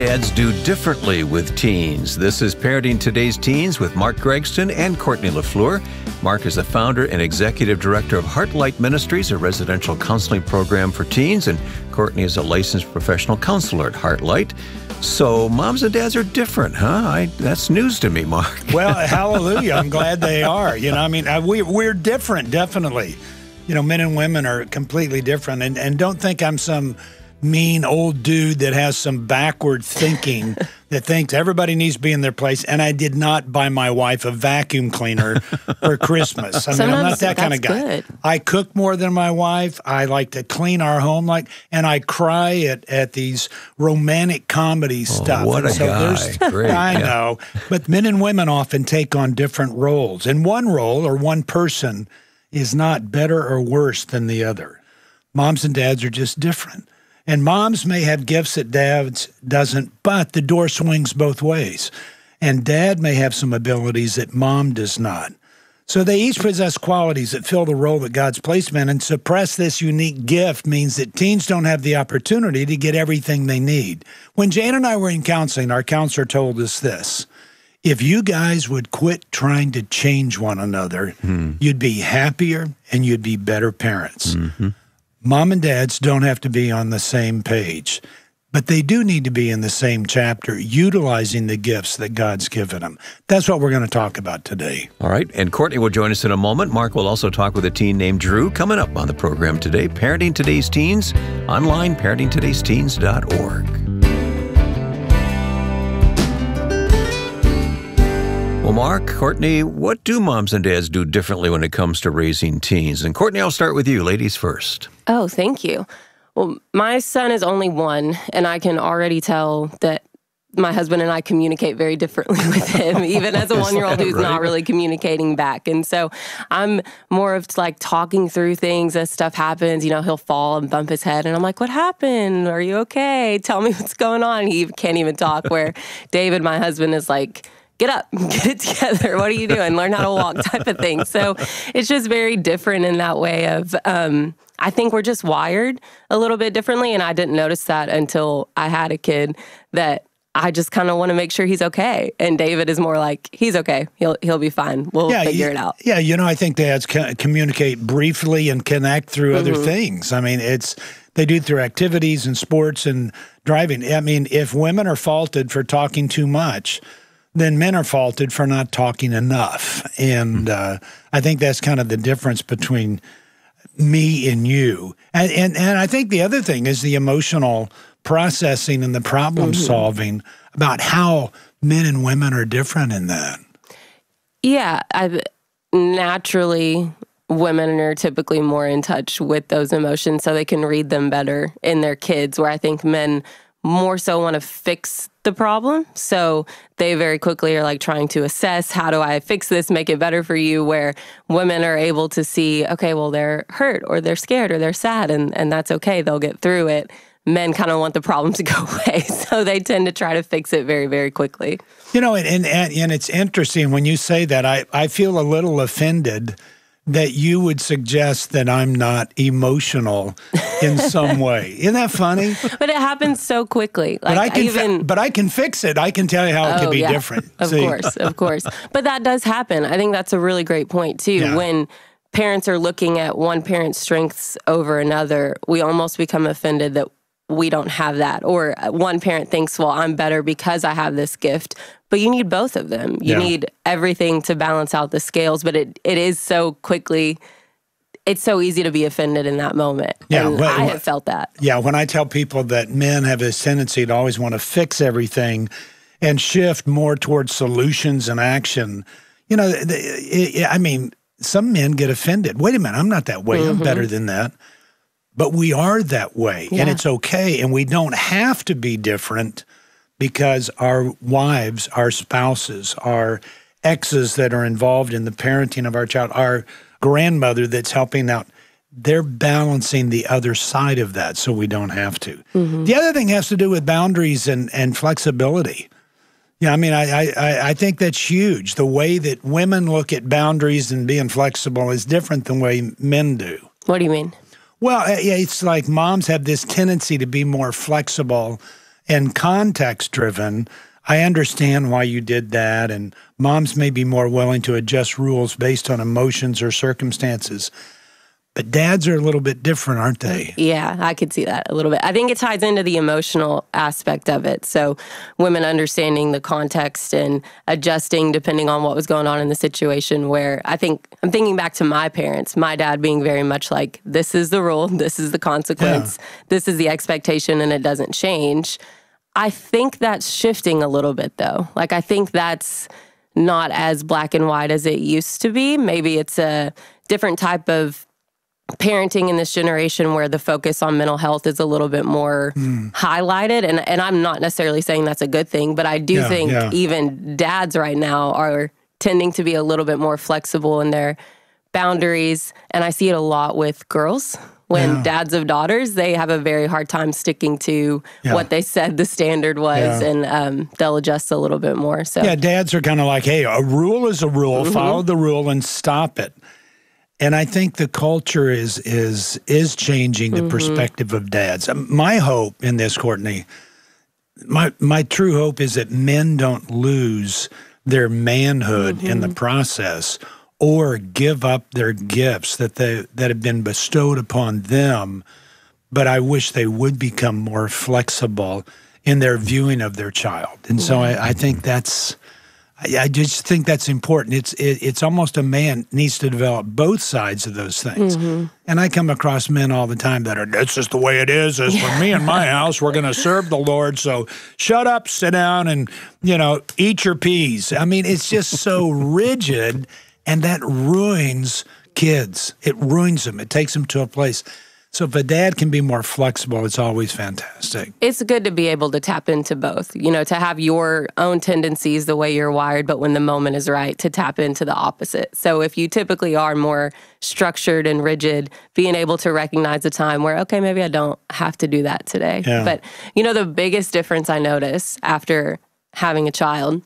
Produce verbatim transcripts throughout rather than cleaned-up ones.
Dads do differently with teens. This is Parenting Today's Teens with Mark Gregston and Courtney LaFleur. Mark is the founder and executive director of Heartlight Ministries, a residential counseling program for teens, and Courtney is a licensed professional counselor at Heartlight. So moms and dads are different, huh? I, that's news to me, Mark. Well, hallelujah. I'm glad they are. You know, I mean, I, we, we're different, definitely. You know, men and women are completely different. And, and don't think I'm some mean old dude that has some backward thinking that thinks everybody needs to be in their place. And I did not buy my wife a vacuum cleaner for Christmas. I mean, Sometimes I'm not that kind of guy. Good. I cook more than my wife. I like to clean our home, like, and I cry at, at these romantic comedy Oh, stuff. what And a so guy. there's- Great, I yeah. know. But men and women often take on different roles. And one role or one person is not better or worse than the other. Moms and dads are just different. And moms may have gifts that dads doesn't, but the door swings both ways. And dad may have some abilities that mom does not. So they each possess qualities that fill the role that God's placed them in, and suppress this unique gift means that teens don't have the opportunity to get everything they need. When Jane and I were in counseling, our counselor told us this: if you guys would quit trying to change one another, hmm. you'd be happier and you'd be better parents. Mm-hmm. Mom and dads don't have to be on the same page, but they do need to be in the same chapter, utilizing the gifts that God's given them. That's what we're going to talk about today. All right, and Courtney will join us in a moment. Mark will also talk with a teen named Drew coming up on the program today. Parenting Today's Teens, online, parenting todays teens dot org. Well, Mark, Courtney, what do moms and dads do differently when it comes to raising teens? And Courtney, I'll start with you. Ladies first. Oh, thank you. Well, my son is only one, and I can already tell that my husband and I communicate very differently with him, even as a one-year-old who's right? not really communicating back. And so I'm more of like talking through things as stuff happens. You know, he'll fall and bump his head, and I'm like, what happened? Are you okay? Tell me what's going on. He can't even talk, where David, my husband, is like, get up, get it together. What are you doing? Learn how to walk type of thing. So it's just very different in that way of, um, I think we're just wired a little bit differently. And I didn't notice that until I had a kid, that I just kind of want to make sure he's okay. And David is more like, he's okay. He'll he'll be fine. We'll yeah, figure you, it out. Yeah, you know, I think dads can communicate briefly and connect through Mm-hmm. other things. I mean, it's they do through activities and sports and driving. I mean, if women are faulted for talking too much, then men are faulted for not talking enough. And uh, I think that's kind of the difference between me and you. And, and, and I think the other thing is the emotional processing and the problem mm-hmm. solving about how men and women are different in that. Yeah, I, naturally, women are typically more in touch with those emotions, so they can read them better in their kids, where I think men more so want to fix the problem. So they very quickly are like trying to assess, how do I fix this, make it better for you, where women are able to see, okay, well, they're hurt or they're scared or they're sad, and, and that's okay. They'll get through it. Men kind of want the problem to go away, so they tend to try to fix it very, very quickly. You know, and, and, and it's interesting when you say that. I, I feel a little offended that you would suggest that I'm not emotional in some way. Isn't that funny? But it happens so quickly. Like, but I can, even, fi- but I can fix it. I can tell you how it oh, could be yeah. different. Of See? course, of course. But that does happen. I think that's a really great point too. Yeah. When parents are looking at one parent's strengths over another, we almost become offended that we don't have that. Or one parent thinks, well, I'm better because I have this gift. But you need both of them. You yeah. need everything to balance out the scales. But it, it is so quickly, it's so easy to be offended in that moment. Yeah, and well, I have felt that. Yeah, when I tell people that men have this tendency to always want to fix everything and shift more towards solutions and action, you know, it, it, I mean, some men get offended. Wait a minute, I'm not that way. Mm-hmm. I'm better than that. But we are that way, yeah. and it's okay. And we don't have to be different because our wives, our spouses, our exes that are involved in the parenting of our child, our grandmother that's helping out, they're balancing the other side of that so we don't have to. Mm-hmm. The other thing has to do with boundaries and, and flexibility. Yeah, I mean, I, I, I think that's huge. The way that women look at boundaries and being flexible is different than the way men do. What do you mean? Well, it's like moms have this tendency to be more flexible and context driven. I understand why you did that, and moms may be more willing to adjust rules based on emotions or circumstances. But dads are a little bit different, aren't they? Yeah, I could see that a little bit. I think it ties into the emotional aspect of it. So women understanding the context and adjusting depending on what was going on in the situation, where I think, I'm thinking back to my parents, my dad being very much like, this is the rule, this is the consequence, yeah. this is the expectation, and it doesn't change. I think that's shifting a little bit, though. Like, I think that's not as black and white as it used to be. Maybe it's a different type of parenting in this generation where the focus on mental health is a little bit more mm. highlighted. And and I'm not necessarily saying that's a good thing, but I do yeah, think yeah. even dads right now are tending to be a little bit more flexible in their boundaries. And I see it a lot with girls. When yeah. dads of daughters, they have a very hard time sticking to yeah. what they said the standard was, yeah. and um, they'll adjust a little bit more. So yeah, dads are kind of like, hey, a rule is a rule, mm-hmm. follow the rule and stop it. And I think the culture is is is changing the mm-hmm. perspective of dads. My hope in this, Courtney, my my true hope is that men don't lose their manhood mm-hmm. in the process or give up their gifts that they that have been bestowed upon them. But I wish they would become more flexible in their viewing of their child. And yeah. so I, I think that's I just think that's important. It's it, it's almost a man needs to develop both sides of those things. Mm-hmm. And I come across men all the time that are, that's just the way it is. As yeah. for me and my house, we're going to serve the Lord. So shut up, sit down, and, you know, eat your peas. I mean, it's just so rigid, and that ruins kids. It ruins them. It takes them to a place. So if a dad can be more flexible, it's always fantastic. It's good to be able to tap into both, you know, to have your own tendencies the way you're wired, but when the moment is right, to tap into the opposite. So if you typically are more structured and rigid, being able to recognize a time where, okay, maybe I don't have to do that today. Yeah. But, you know, the biggest difference I notice after having a child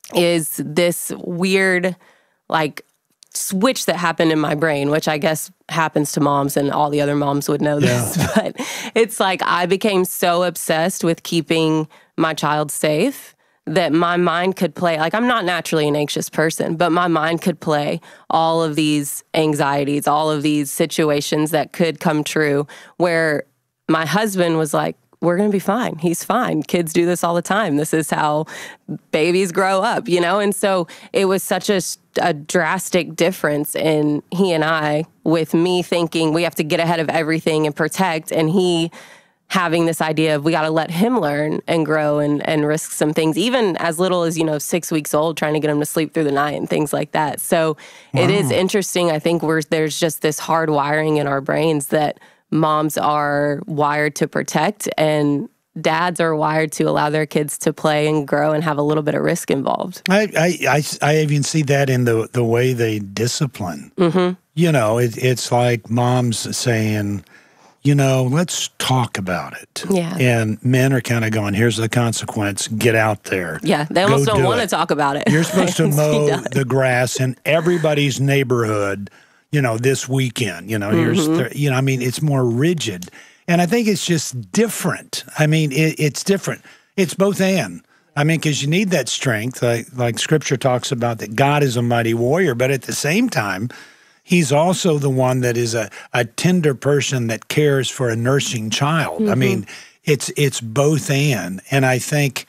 is this weird, like, switch that happened in my brain, which I guess happens to moms, and all the other moms would know this. Yeah. But it's like I became so obsessed with keeping my child safe that my mind could play, like I'm not naturally an anxious person, but my mind could play all of these anxieties, all of these situations that could come true, where my husband was like, we're going to be fine. He's fine. Kids do this all the time. This is how babies grow up, you know? And so it was such a, a drastic difference in he and I, with me thinking we have to get ahead of everything and protect, and he having this idea of we got to let him learn and grow and, and risk some things, even as little as, you know, six weeks old, trying to get him to sleep through the night and things like that. So wow. It is interesting. I think we're, there's just this hard wiring in our brains that moms are wired to protect, and dads are wired to allow their kids to play and grow and have a little bit of risk involved. I I, I, I even see that in the, the way they discipline. Mm-hmm. You know, it, it's like moms saying, you know, let's talk about it. Yeah. And men are kind of going, here's the consequence, get out there. Yeah, they almost don't do want it. to talk about it. You're supposed to mow the grass in everybody's neighborhood, you know, this weekend, you know, mm-hmm. here's, th- you know, I mean, it's more rigid. And I think it's just different. I mean, it, it's different. It's both and. I mean, because you need that strength, like, like Scripture talks about, that God is a mighty warrior, but at the same time, he's also the one that is a, a tender person that cares for a nursing child. Mm-hmm. I mean, it's it's both and. And I think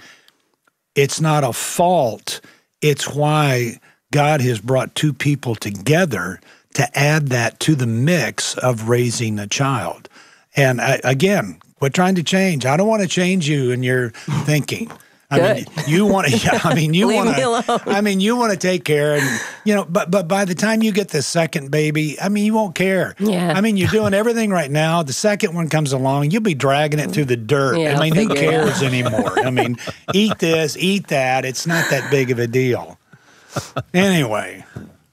it's not a fault. It's why God has brought two people together to add that to the mix of raising a child. And I, again, we're trying to change. I don't want to change you in your thinking. I Good. mean, you want to. Yeah, I mean, you Leave want me alone. to. I mean, you want to take care, and you know. But but by the time you get the second baby, I mean, you won't care. Yeah. I mean, you're doing everything right now. The second one comes along, you'll be dragging it through the dirt. Yeah, I mean, who figure it cares out. anymore? I mean, eat this, eat that. It's not that big of a deal. Anyway.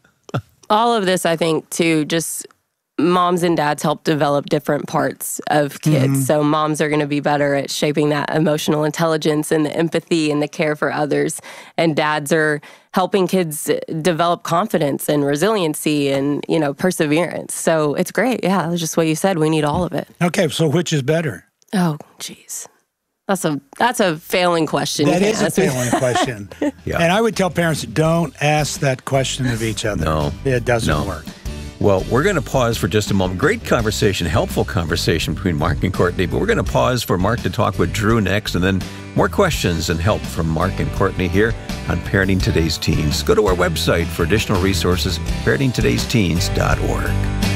All of this, I think, too, just moms and dads help develop different parts of kids. Mm-hmm. So moms are going to be better at shaping that emotional intelligence and the empathy and the care for others. And dads are helping kids develop confidence and resiliency and, you know, perseverance. So it's great. Yeah, it's just what you said. We need all of it. Okay, so which is better? Oh, geez. That's a that's a failing question. That You is a can't ask me. failing question. Yeah. And I would tell parents, don't ask that question of each other. No. It doesn't No. work. Well, we're going to pause for just a moment. Great conversation, helpful conversation between Mark and Courtney, but we're going to pause for Mark to talk with Drew next, and then more questions and help from Mark and Courtney here on Parenting Today's Teens. Go to our website for additional resources, parenting todays teens dot org.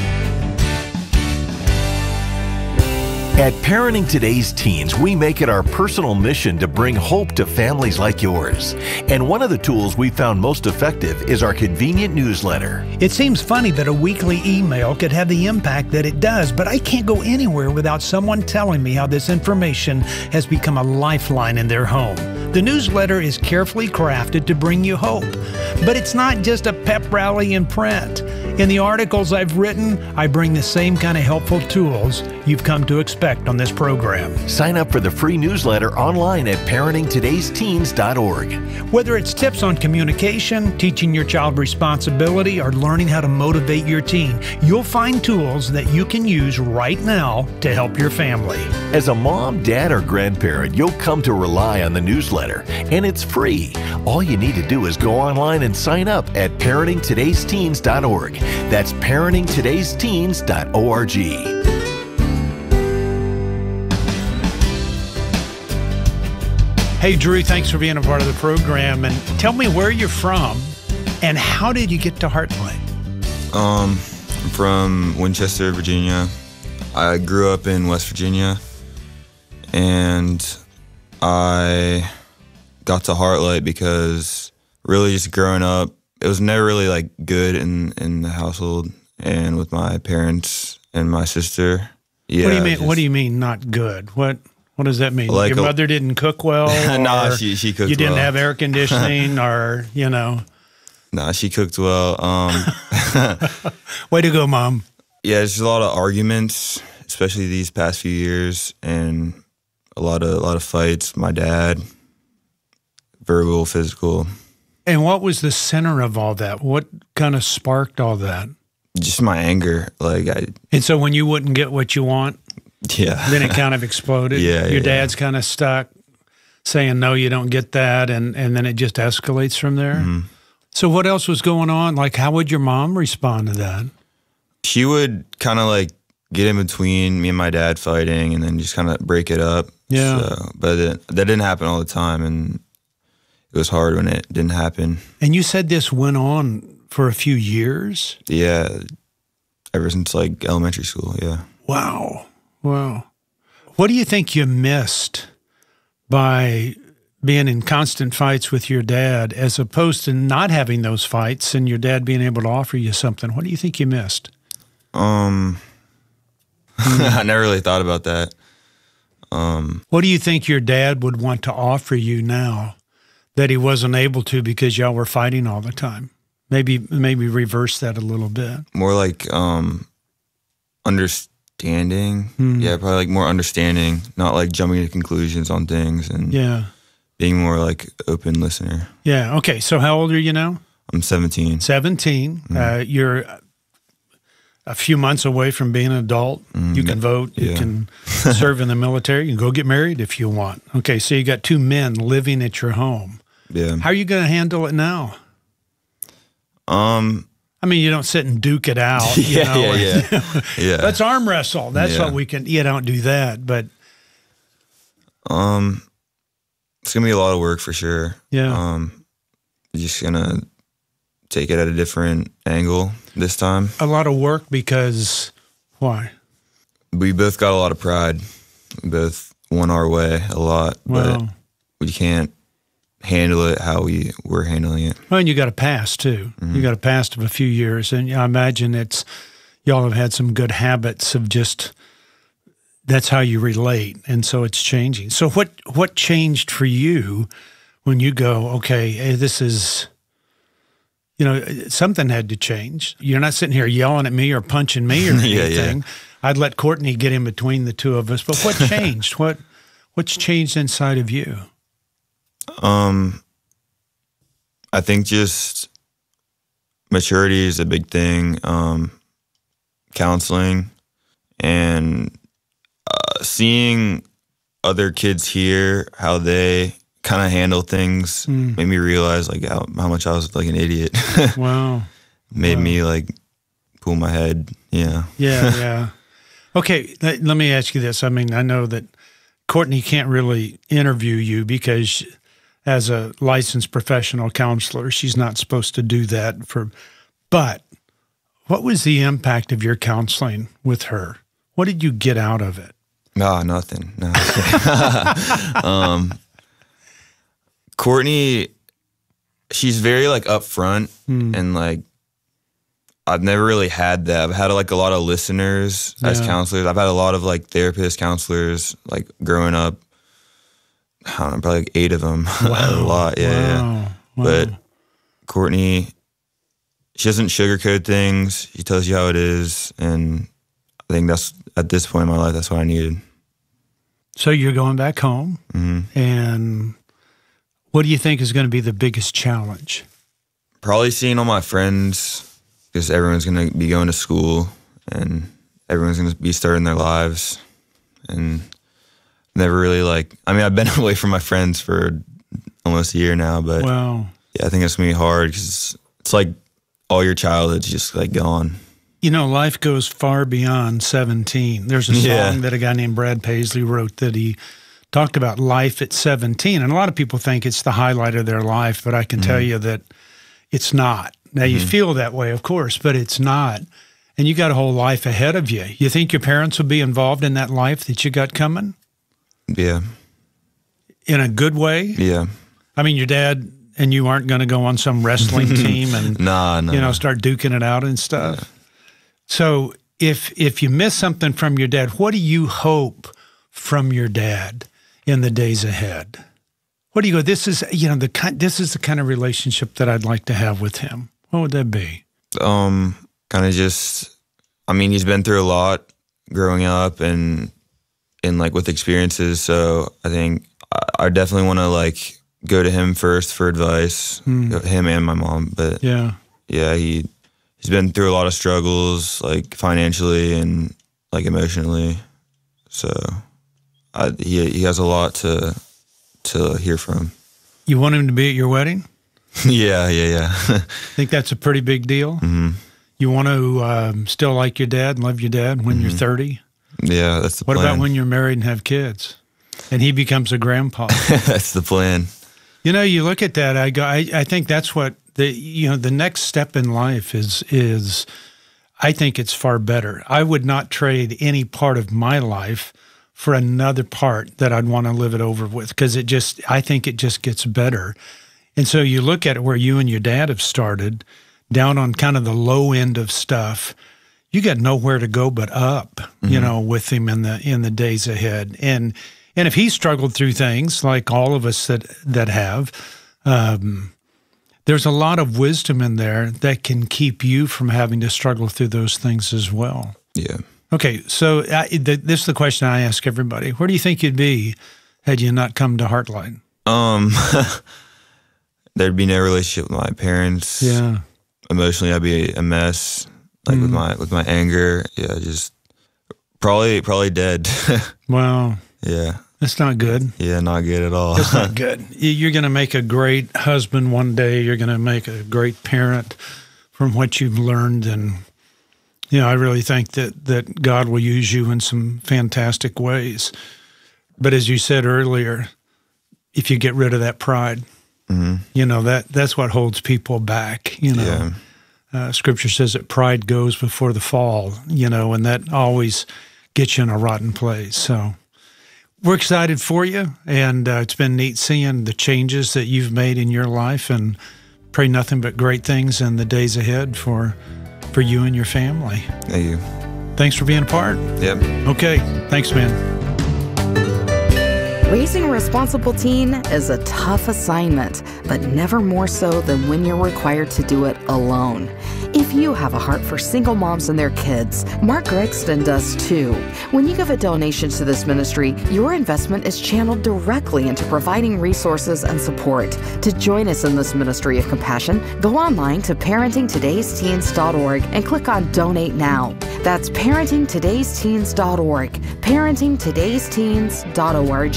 At Parenting Today's Teens, we make it our personal mission to bring hope to families like yours. And one of the tools we found most effective is our convenient newsletter. It seems funny that a weekly email could have the impact that it does, but I can't go anywhere without someone telling me how this information has become a lifeline in their home. The newsletter is carefully crafted to bring you hope, but it's not just a pep rally in print. In the articles I've written, I bring the same kind of helpful tools you've come to expect on this program. Sign up for the free newsletter online at parenting todays teens dot org. Whether it's tips on communication, teaching your child responsibility, or learning how to motivate your teen, you'll find tools that you can use right now to help your family. As a mom, dad, or grandparent, you'll come to rely on the newsletter, and it's free. All you need to do is go online and sign up at parenting todays teens dot org. That's parenting todays teens dot org. Hey, Drew, thanks for being a part of the program. And tell me where you're from and how did you get to Heartlight? Um, I'm from Winchester, Virginia. I grew up in West Virginia, and I got to Heartlight because really just growing up, it was never really like good in, in the household and with my parents and my sister. Yeah. What do you mean? just- What do you mean not good? What What does that mean? Like Your a- mother didn't cook well? Nah, or she- she cooked You didn't well. have air conditioning, or you know? Nah, she cooked well. Um, Way to go, Mom. yeah, there's a lot of arguments, especially these past few years, and a lot of a lot of fights. My dad, verbal, physical. And what was the center of all that? What kind of sparked all that? Just my anger, like I, And so when you wouldn't get what you want, yeah. then it kind of exploded. Yeah, Your yeah, dad's kind of stuck saying, no, you don't get that. And, and then it just escalates from there. Mm-hmm. So what else was going on? Like, how would your mom respond to that? She would kind of like get in between me and my dad fighting, and then just kind of break it up. Yeah. So, but it, that didn't happen all the time, and it was hard when it didn't happen. And you said this went on for a few years? Yeah, ever since like elementary school. Yeah. Wow. Wow. What do you think you missed by being in constant fights with your dad as opposed to not having those fights and your dad being able to offer you something? What do you think you missed? Um, I never really thought about that. Um, What do you think your dad would want to offer you now that he wasn't able to because y'all were fighting all the time? Maybe maybe reverse that a little bit. more like um, understanding. Yeah, probably like more understanding, not like jumping to conclusions on things, and Yeah. being more like open listener. Yeah. Okay. So how old are you now? I'm seventeen. seventeen. Uh, you're a few months away from being an adult. You can vote. You Yeah. can serve in the military. You can go get married if you want. Okay. So you got two men living at your home. Yeah. How are you going to handle it now? Um. I mean, you don't sit and duke it out. you Yeah. know, Yeah. Yeah. yeah. Let's arm wrestle. That's Yeah. what we can. You don't do that, but Um. It's gonna be a lot of work for sure. yeah. Um. Just gonna take it at a different angle this time. A lot of work because why? We both got a lot of pride. We both won our way a lot, Wow. but we can't handle it how we were handling it. Well, and you got a past too. You got a past of a few years, and I imagine it's y'all have had some good habits of just that's how you relate, and so it's changing. So what what changed for you when you go, okay, hey, this is, you know, something had to change. You're not sitting here yelling at me or punching me or Yeah, anything. yeah. I'd let Courtney get in between the two of us. But what changed? what what's changed inside of you? Um, I think just maturity is a big thing. Um, counseling and uh, seeing other kids here, how they kind of handle things, mm. made me realize like how, how much I was like an idiot. Wow. Made wow. me like pull my head, yeah. Yeah, yeah. Okay, let, let me ask you this. I mean, I know that Courtney can't really interview you because as a licensed professional counselor, she's not supposed to do that. For, but what was the impact of your counseling with her? What did you get out of it? No, nothing. No. um, Courtney, she's very like upfront mm. and like, I've never really had that. I've had like a lot of listeners yeah. as counselors. I've had a lot of like therapists, counselors, like growing up. I don't know, probably like eight of them. Wow. A lot, yeah. Wow. yeah. Wow. But Courtney, she doesn't sugarcoat things. She tells you how it is. And I think that's, at this point in my life, that's what I needed. So you're going back home. Mm-hmm. And what do you think is going to be the biggest challenge? Probably seeing all my friends, because everyone's going to be going to school and everyone's going to be starting their lives. And never really like, I mean, I've been away from my friends for almost a year now, but wow. yeah, I think it's going to be hard because it's like all your childhood's just like gone. You know, life goes far beyond seventeen. There's a song yeah. that a guy named Brad Paisley wrote that he talked about life at seventeen. And a lot of people think it's the highlight of their life, but I can mm-hmm. tell you that it's not. Now, you mm-hmm. feel that way, of course, but it's not. And you got a whole life ahead of you. You think your parents will be involved in that life that you got coming? Yeah. In a good way? Yeah. I mean, your dad and you aren't going to go on some wrestling team and nah, nah. you know, start duking it out and stuff. Yeah. So if if you miss something from your dad, what do you hope from your dad in the days ahead? What do you go, this is, you know, the kind, this is the kind of relationship that I'd like to have with him. What would that be? Um, kind of just, I mean, he's been through a lot growing up and, and like with experiences. So I think I, I definitely want to like go to him first for advice, mm. him and my mom. But yeah, yeah, he, he's been through a lot of struggles, like financially and like emotionally. So I, he, he has a lot to, to hear from. You want him to be at your wedding? yeah, yeah, yeah. Think that's a pretty big deal? Mm-hmm. You want to um, still like your dad and love your dad when mm-hmm. you're thirty? Yeah, that's the what plan. What about when you're married and have kids and he becomes a grandpa? That's the plan. You know, you look at that, I go, I, I think that's what the, you know, the next step in life is, is I think it's far better. I would not trade any part of my life for another part that I'd want to live it over with, because it just, I think it just gets better. And so you look at it where you and your dad have started, down on kind of the low end of stuff, you got nowhere to go but up, mm-hmm. you know, with him in the in the days ahead. And and if he struggled through things like all of us that that have, um, there's a lot of wisdom in there that can keep you from having to struggle through those things as well. Yeah. Okay, so I, th- this is the question I ask everybody. Where do you think you'd be had you not come to Heartlight? Um, there'd be no relationship with my parents. Yeah. Emotionally, I'd be a mess. Like mm. with my with my anger, yeah, just probably probably dead. Wow. Yeah. That's not good. Yeah, not good at all. That's not good. You're going to make a great husband one day. You're going to make a great parent from what you've learned. And, you know, I really think that, that God will use you in some fantastic ways. But as you said earlier, if you get rid of that pride, mm-hmm. you know, that that's what holds people back, you know. Yeah. Uh, scripture says that pride goes before the fall, you know, and that always gets you in a rotten place. So we're excited for you, and uh, it's been neat seeing the changes that you've made in your life, and pray nothing but great things in the days ahead for for you and your family. Thank you. Thanks for being a part. Yep. Okay. Thanks, man. Raising a responsible teen is a tough assignment, but never more so than when you're required to do it alone. If you have a heart for single moms and their kids, Mark Gregston does too. When you give a donation to this ministry, your investment is channeled directly into providing resources and support. To join us in this ministry of compassion, go online to parenting today's teens dot org and click on Donate Now. That's parenting today's teens dot org, parenting today's teens dot org.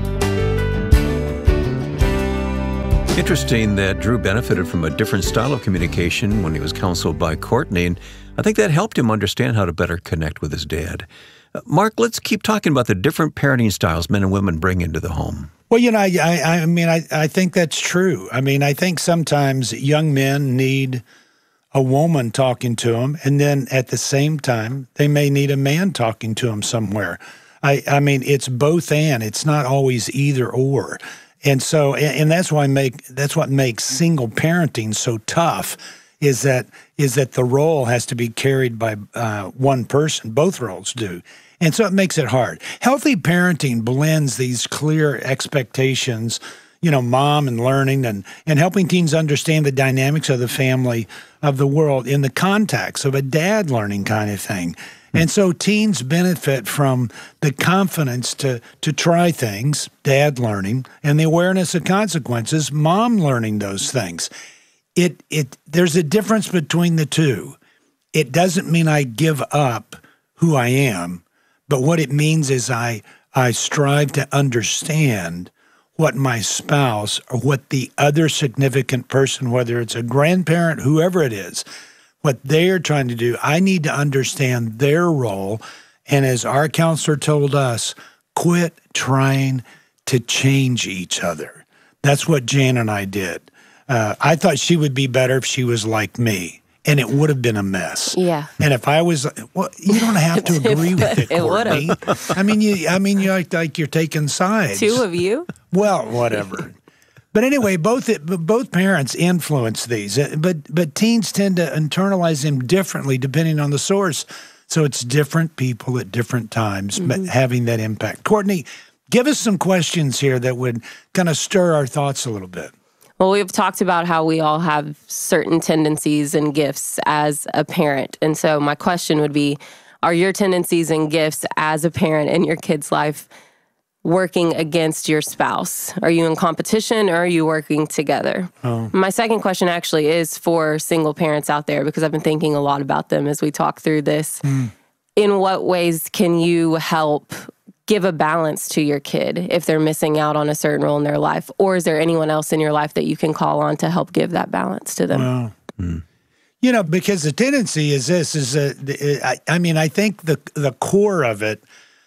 Interesting that Drew benefited from a different style of communication when he was counseled by Courtney, and I think that helped him understand how to better connect with his dad. Uh, Mark, let's keep talking about the different parenting styles men and women bring into the home. Well, you know, I, I, I mean, I, I think that's true. I mean, I think sometimes young men need a woman talking to them, and then at the same time, they may need a man talking to them somewhere. I, I mean, it's both and. It's not always either or. And so, and that's why make that's what makes single parenting so tough, is that is that the role has to be carried by uh, one person. Both roles do, and so it makes it hard. Healthy parenting blends these clear expectations, you know, mom and learning, and and helping teens understand the dynamics of the family, of the world, in the context of a dad learning kind of thing. And so teens benefit from the confidence to to try things, dad learning, and the awareness of consequences, mom learning those things. It it there's a difference between the two. It doesn't mean I give up who I am, but what it means is I I strive to understand what my spouse or what the other significant person, whether it's a grandparent, whoever it is, what they're trying to do. I need to understand their role. And as our counselor told us, quit trying to change each other. That's what Jan and I did. Uh, I thought she would be better if she was like me, and it would have been a mess. Yeah. And if I was, well, you don't have to agree with it, It Courtney. I mean, you. I mean, you act like you're taking sides. Two of you? Well, whatever. But anyway, both both parents influence these, but but teens tend to internalize them differently depending on the source. So it's different people at different times mm-hmm. having that impact. Courtney, give us some questions here that would kind of stir our thoughts a little bit. Well, we've talked about how we all have certain tendencies and gifts as a parent. And so my question would be, are your tendencies and gifts as a parent in your kid's life working against your spouse? Are you in competition, or are you working together? Oh. My second question actually is for single parents out there, because I've been thinking a lot about them as we talk through this. Mm. In what ways can you help give a balance to your kid if they're missing out on a certain role in their life? Or is there anyone else in your life that you can call on to help give that balance to them? Well, mm. You know, because the tendency is this, is that, I, I mean, I think the the core of it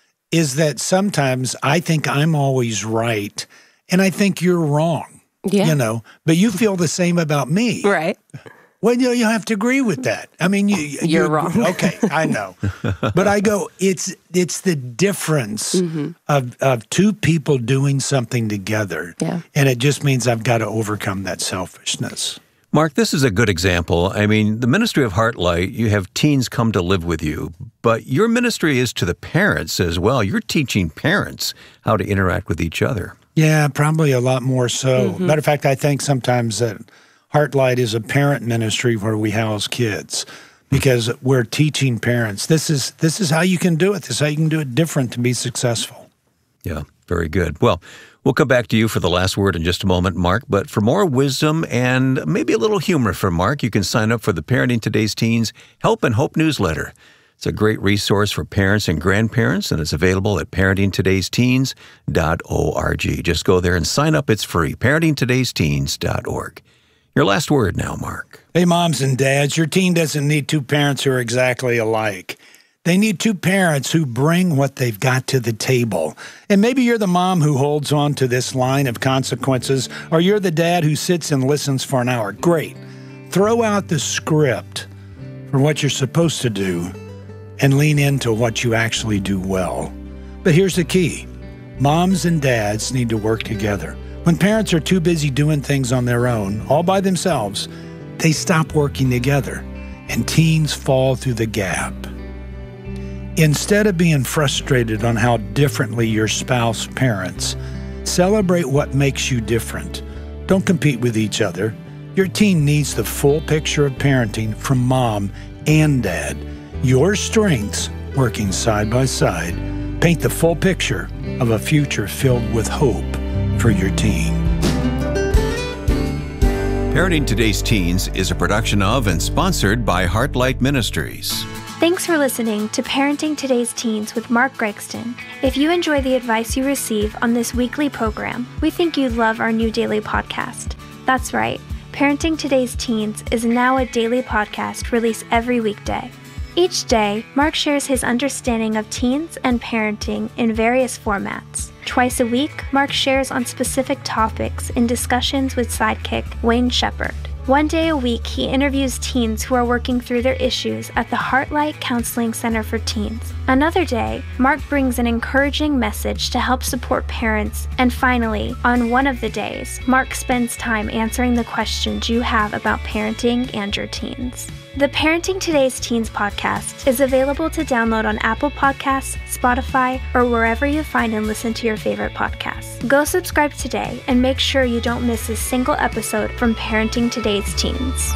is that sometimes I think I'm always right, and I think you're wrong. Yeah. You know, but you feel the same about me. Right. Well, you know, you have to agree with that. I mean, you, you're, you're wrong. Okay, I know. But I go, it's it's the difference mm-hmm. of, of two people doing something together. Yeah. And it just means I've got to overcome that selfishness. Mark, this is a good example. I mean, the ministry of Heartlight, you have teens come to live with you, but your ministry is to the parents as well. You're teaching parents how to interact with each other. Yeah, probably a lot more so. Mm-hmm. Matter of fact, I think sometimes that Heartlight is a parent ministry where we house kids, because we're teaching parents. This is this is how you can do it. This is how you can do it different to be successful. Yeah, very good. Well, we'll come back to you for the last word in just a moment, Mark. But for more wisdom and maybe a little humor from Mark, you can sign up for the Parenting Today's Teens Help and Hope newsletter. It's a great resource for parents and grandparents, and it's available at parenting today's teens dot org. Just go there and sign up. It's free, parenting today's teens dot org. Your last word now, Mark. Hey, moms and dads, your teen doesn't need two parents who are exactly alike. They need two parents who bring what they've got to the table. And maybe you're the mom who holds on to this line of consequences, or you're the dad who sits and listens for an hour. Great. Throw out the script for what you're supposed to do and lean into what you actually do well. But here's the key. Moms and dads need to work together. When parents are too busy doing things on their own, all by themselves, they stop working together, and teens fall through the gap. Instead of being frustrated on how differently your spouse parents, celebrate what makes you different. Don't compete with each other. Your teen needs the full picture of parenting from mom and dad. Your strengths, working side by side, paint the full picture of a future filled with hope for your teen. Parenting Today's Teens is a production of and sponsored by Heartlight Ministries. Thanks for listening to Parenting Today's Teens with Mark Gregston. If you enjoy the advice you receive on this weekly program, we think you'd love our new daily podcast. That's right, Parenting Today's Teens is now a daily podcast released every weekday. Each day, Mark shares his understanding of teens and parenting in various formats. Twice a week, Mark shares on specific topics in discussions with sidekick Wayne Shepherd. One day a week, he interviews teens who are working through their issues at the Heartlight Counseling Center for Teens. Another day, Mark brings an encouraging message to help support parents. And finally, on one of the days, Mark spends time answering the questions you have about parenting and your teens. The Parenting Today's Teens podcast is available to download on Apple Podcasts, Spotify, or wherever you find and listen to your favorite podcasts. Go subscribe today and make sure you don't miss a single episode from Parenting Today's Teens.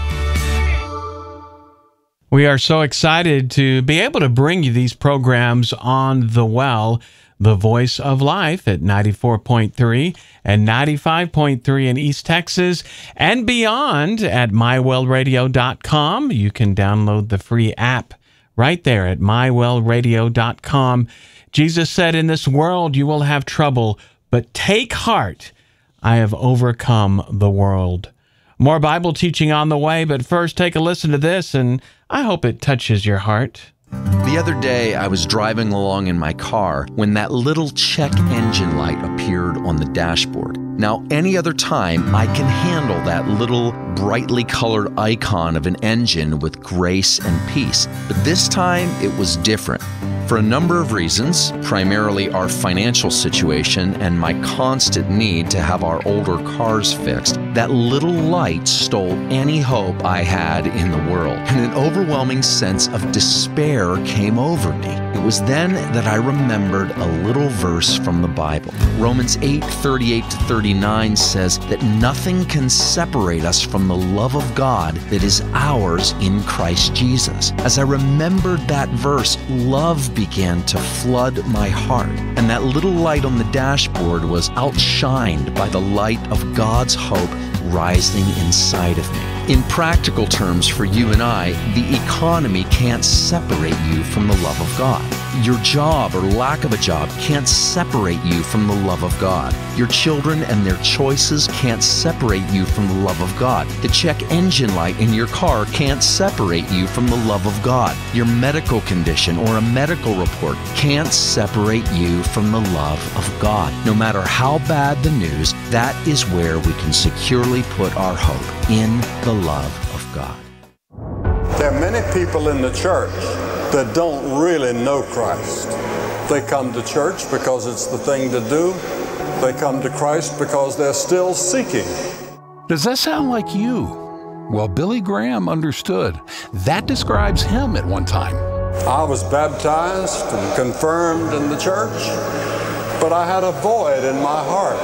We are so excited to be able to bring you these programs on The Well, the voice of life at ninety-four point three and ninety-five point three in East Texas and beyond at my well radio dot com. You can download the free app right there at my well radio dot com. Jesus said, "In this world you will have trouble, but take heart, I have overcome the world." More Bible teaching on the way, but first take a listen to this, and I hope it touches your heart. The other day, I was driving along in my car when that little check engine light appeared on the dashboard. Now, any other time, I can handle that little brightly colored icon of an engine with grace and peace. But this time, it was different. For a number of reasons, primarily our financial situation and my constant need to have our older cars fixed, that little light stole any hope I had in the world, and an overwhelming sense of despair came over me. It was then that I remembered a little verse from the Bible. Romans eight, thirty-eight to thirty-nine says that nothing can separate us from the love of God that is ours in Christ Jesus. As I remembered that verse, love began to flood my heart, and that little light on the dashboard was outshined by the light of God's hope rising inside of me. In practical terms, for you and I, the economy can't separate you from the love of God. Your job or lack of a job can't separate you from the love of God. Your children and their choices can't separate you from the love of God. The check engine light in your car can't separate you from the love of God. Your medical condition or a medical report can't separate you from the love of God. No matter how bad the news, that is where we can securely put our hope, in the love of God. There are many people in the church that don't really know Christ. They come to church because it's the thing to do. They come to Christ because they're still seeking. Does that sound like you? Well, Billy Graham understood. That describes him at one time. I was baptized and confirmed in the church, but I had a void in my heart.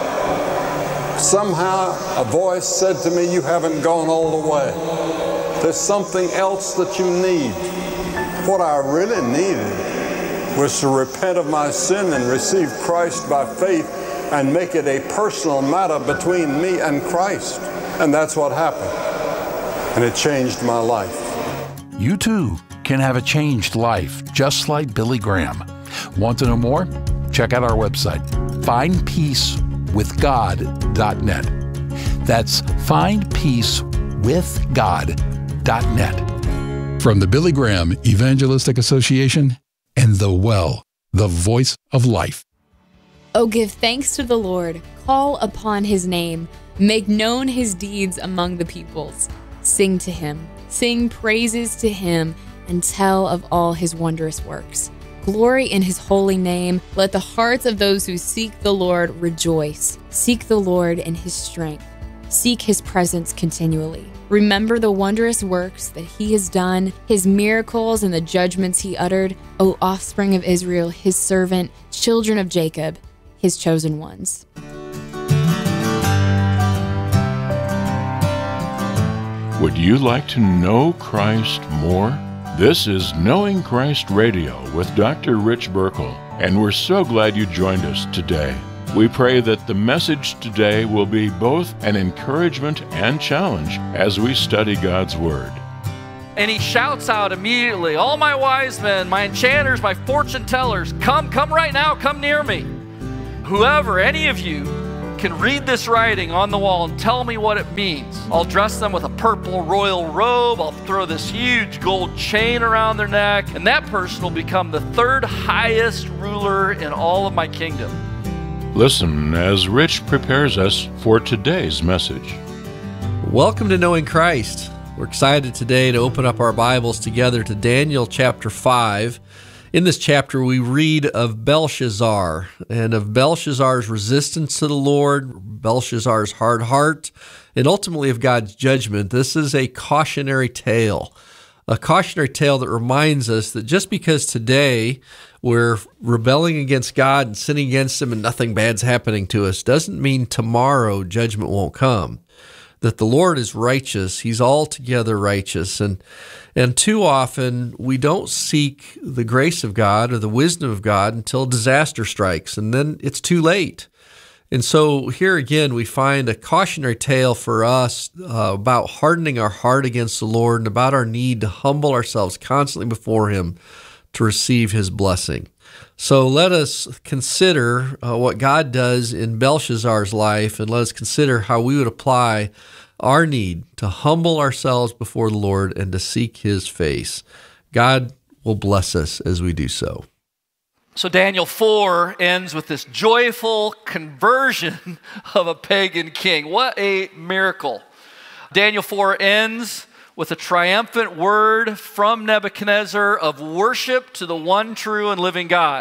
Somehow a voice said to me, "You haven't gone all the way. There's something else that you need." What I really needed was to repent of my sin and receive Christ by faith and make it a personal matter between me and Christ. And that's what happened. And it changed my life. You too can have a changed life, just like Billy Graham. Want to know more? Check out our website, find peace with god dot net. That's find peace with god dot net. From the Billy Graham Evangelistic Association and The Well, the voice of life. Oh, give thanks to the Lord, call upon his name, make known his deeds among the peoples. Sing to him, sing praises to him, and tell of all his wondrous works. Glory in his holy name. Let the hearts of those who seek the Lord rejoice. Seek the Lord in his strength. Seek his presence continually. Remember the wondrous works that he has done, his miracles and the judgments he uttered, O offspring of Israel, his servant, children of Jacob, his chosen ones. Would you like to know Christ more? This is Knowing Christ Radio with Doctor Rich Burkle, and we're so glad you joined us today. We pray that the message today will be both an encouragement and challenge as we study God's Word. And he shouts out immediately, all my wise men, my enchanters, my fortune tellers, come, come right now, come near me. Whoever, any of you, can read this writing on the wall and tell me what it means. I'll dress them with a purple royal robe. I'll throw this huge gold chain around their neck, and that person will become the third highest ruler in all of my kingdom. Listen as Rich prepares us for today's message. Welcome to Knowing Christ. We're excited today to open up our Bibles together to Daniel chapter five. In this chapter, we read of Belshazzar and of Belshazzar's resistance to the Lord, Belshazzar's hard heart, and ultimately of God's judgment. This is a cautionary tale, a cautionary tale that reminds us that just because today we're rebelling against God and sinning against Him and nothing bad's happening to us doesn't mean tomorrow judgment won't come. That the Lord is righteous. He's altogether righteous. And and too often we don't seek the grace of God or the wisdom of God until disaster strikes, and then it's too late. And so here again we find a cautionary tale for us uh, about hardening our heart against the Lord and about our need to humble ourselves constantly before Him to receive His blessing. So let us consider uh, what God does in Belshazzar's life, and let us consider how we would apply our need to humble ourselves before the Lord and to seek His face. God will bless us as we do so. So Daniel four ends with this joyful conversion of a pagan king. What a miracle. Daniel four ends with a triumphant word from Nebuchadnezzar of worship to the one true and living God.